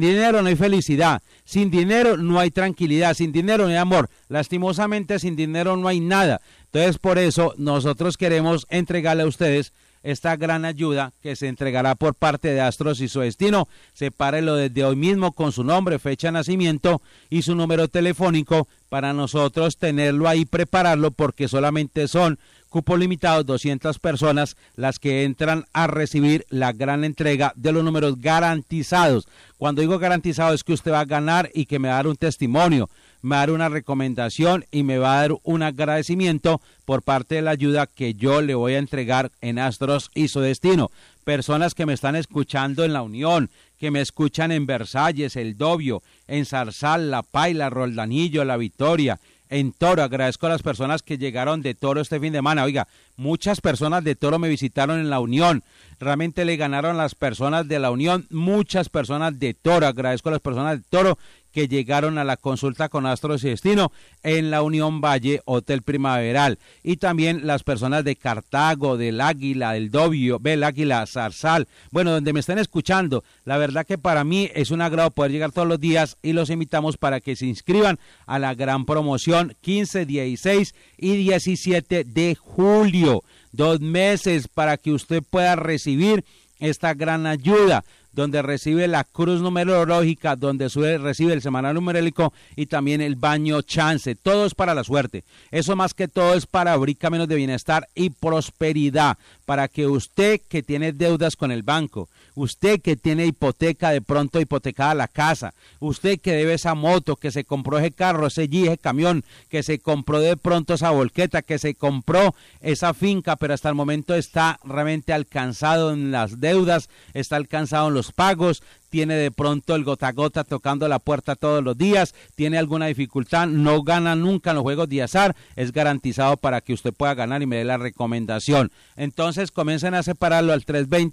dinero no hay felicidad, sin dinero no hay tranquilidad, sin dinero no hay amor, lastimosamente sin dinero no hay nada. Entonces por eso nosotros queremos entregarle a ustedes esta gran ayuda que se entregará por parte de Astros y su destino. Sepárelo desde hoy mismo con su nombre, fecha de nacimiento y su número telefónico para nosotros tenerlo ahí, prepararlo, porque solamente son cupos limitados, 200 personas las que entran a recibir la gran entrega de los números garantizados. Cuando digo garantizado es que usted va a ganar y que me va a dar un testimonio, me va a dar una recomendación y me va a dar un agradecimiento por parte de la ayuda que yo le voy a entregar en Astros y su destino. Personas que me están escuchando en La Unión, que me escuchan en Versalles, El Dobio, en Zarzal, La Paila, Roldanillo, La Victoria, en Toro. Agradezco a las personas que llegaron de Toro este fin de semana. Oiga, muchas personas de Toro me visitaron en La Unión. Realmente le ganaron a las personas de La Unión, muchas personas de Toro. Agradezco a las personas de Toro que llegaron a la consulta con Astros y Destino en La Unión Valle, Hotel Primaveral. Y también las personas de Cartago, del Águila, del Dobio, del Águila, Zarzal, bueno, donde me estén escuchando. La verdad que para mí es un agrado poder llegar todos los días y los invitamos para que se inscriban a la gran promoción 15, 16 y 17 de julio. 2 meses para que usted pueda recibir esta gran ayuda, donde recibe la cruz numerológica, donde recibe el semanal numerólico y también el baño chance. Todo es para la suerte. Eso más que todo es para abrir caminos de bienestar y prosperidad, para que usted que tiene deudas con el banco, usted que tiene hipoteca, de pronto hipotecada la casa, usted que debe esa moto, que se compró ese carro, ese Jeep, ese camión, que se compró de pronto esa volqueta, que se compró esa finca, pero hasta el momento está realmente alcanzado en las deudas, está alcanzado en los pagos, tiene de pronto el gota a gota tocando la puerta todos los días, tiene alguna dificultad, no gana nunca en los juegos de azar, es garantizado para que usted pueda ganar y me dé la recomendación. Entonces comiencen a separarlo al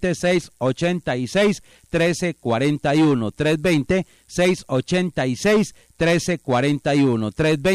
320-686-1341, 320-686-1341,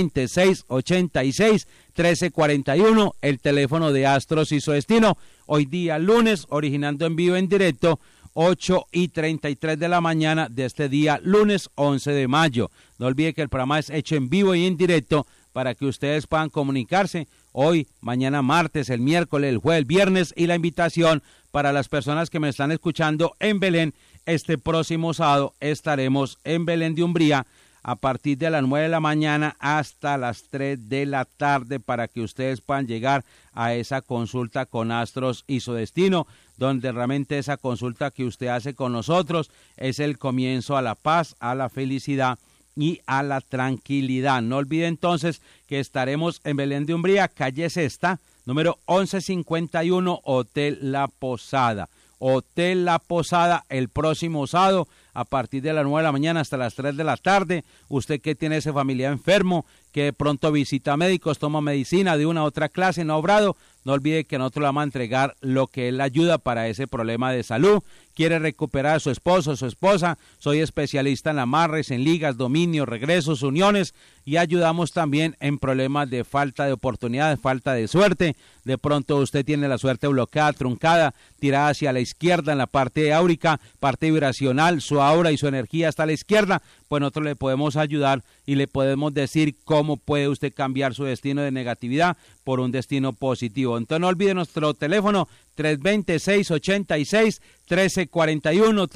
320-686-1341, el teléfono de Astros y su destino. Hoy día lunes, originando en vivo en directo, 8:33 de la mañana de este día, lunes 11 de mayo. No olvide que el programa es hecho en vivo y en directo para que ustedes puedan comunicarse hoy, mañana martes, el miércoles, el jueves, el viernes, y la invitación para las personas que me están escuchando en Belén. Este próximo sábado estaremos en Belén de Umbría a partir de las 9 de la mañana hasta las 3 de la tarde para que ustedes puedan llegar a esa consulta con Astros y su destino, donde realmente esa consulta que usted hace con nosotros es el comienzo a la paz, a la felicidad y a la tranquilidad. No olvide entonces que estaremos en Belén de Umbría, calle Sexta, número 1151, Hotel La Posada. Hotel La Posada, el próximo sábado a partir de las 9 de la mañana hasta las 3 de la tarde. Usted que tiene ese familiar enfermo, que de pronto visita médicos, toma medicina de una u otra clase, no ha obrado, no olvide que nosotros le vamos a entregar lo que es la ayuda para ese problema de salud. Quiere recuperar a su esposo o su esposa, soy especialista en amarres, en ligas, dominios, regresos, uniones, y ayudamos también en problemas de falta de oportunidades, falta de suerte. De pronto usted tiene la suerte bloqueada, truncada, tirada hacia la izquierda en la parte áurica, parte vibracional, su aura y su energía está a la izquierda, pues nosotros le podemos ayudar y le podemos decir cómo puede usted cambiar su destino de negatividad por un destino positivo. Entonces no olvide nuestro teléfono 320-686-1341,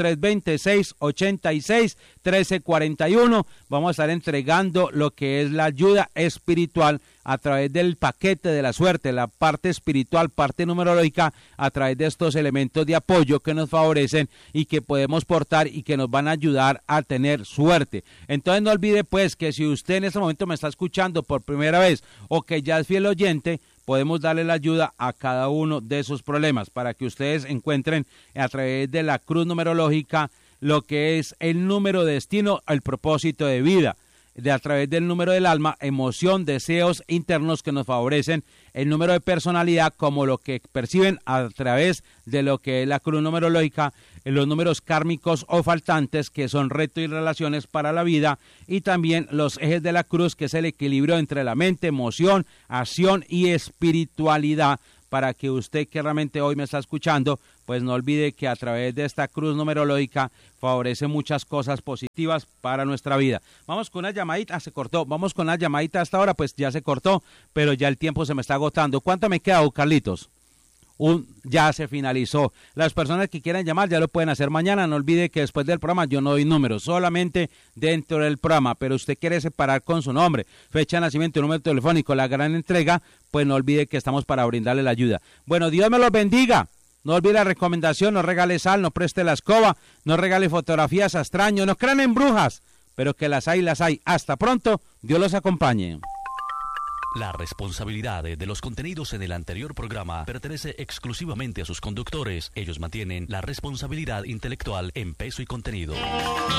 320-686-1341. Vamos a estar entregando lo que es la ayuda espiritual a través del paquete de la suerte, la parte espiritual, parte numerológica, a través de estos elementos de apoyo que nos favorecen y que podemos portar y que nos van a ayudar a tener suerte. Entonces no olvide pues que si usted en este momento me está escuchando por primera vez o que ya es fiel oyente, podemos darle la ayuda a cada uno de sus problemas para que ustedes encuentren a través de la cruz numerológica lo que es el número de destino, el propósito de vida, a través del número del alma, emoción, deseos internos que nos favorecen, el número de personalidad como lo que perciben a través de lo que es la cruz numerológica, los números kármicos o faltantes que son retos y relaciones para la vida, y también los ejes de la cruz que es el equilibrio entre la mente, emoción, acción y espiritualidad para que usted que realmente hoy me está escuchando, pues no olvide que a través de esta cruz numerológica favorece muchas cosas positivas para nuestra vida. Vamos con una llamadita, se cortó, vamos con una llamadita hasta ahora, pues ya se cortó, pero ya el tiempo se me está agotando. ¿Cuánto me queda, Carlitos? Ya se finalizó. Las personas que quieran llamar ya lo pueden hacer mañana. No olvide que después del programa yo no doy números, solamente dentro del programa. Pero usted quiere separar con su nombre, fecha de nacimiento, número telefónico, la gran entrega, pues no olvide que estamos para brindarle la ayuda. Bueno, Dios me los bendiga. No olvide la recomendación, no regale sal, no preste la escoba, no regale fotografías a extraños, no crean en brujas, pero que las hay, las hay. Hasta pronto, Dios los acompañe. La responsabilidad de los contenidos en el anterior programa pertenece exclusivamente a sus conductores. Ellos mantienen la responsabilidad intelectual en peso y contenido.